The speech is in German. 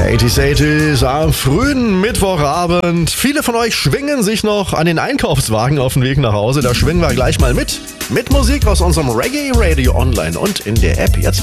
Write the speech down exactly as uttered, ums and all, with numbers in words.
achtzig achtzig am frühen Mittwochabend. Viele von euch schwingen sich noch an den Einkaufswagen auf dem Weg nach Hause. Da schwingen wir gleich mal mit. Mit Musik aus unserem Reggae Radio Online und in der App. Jetzt